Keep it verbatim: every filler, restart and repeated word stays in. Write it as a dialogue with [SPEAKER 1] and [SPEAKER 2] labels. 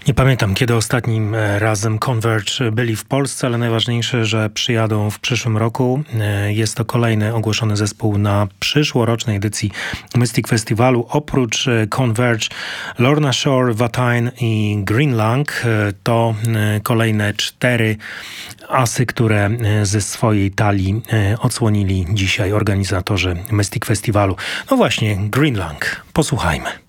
[SPEAKER 1] Nie pamiętam, kiedy ostatnim razem Converge byli w Polsce, ale najważniejsze, że przyjadą w przyszłym roku. Jest to kolejny ogłoszony zespół na przyszłorocznej edycji Mystic Festiwalu. Oprócz Converge, Lorna Shore, Watain i Green Lung to kolejne cztery asy, które ze swojej talii odsłonili dzisiaj organizatorzy Mystic Festiwalu. No właśnie, Green Lung. Posłuchajmy.